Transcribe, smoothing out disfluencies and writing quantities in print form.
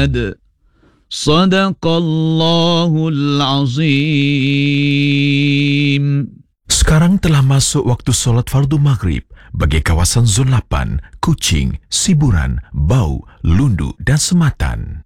أحد صدق الله العظيم. Sekarang telah masuk waktu solat fardu maghrib bagi kawasan Zon 8, Kuching, Siburan, Bau, Lundu dan Sematan.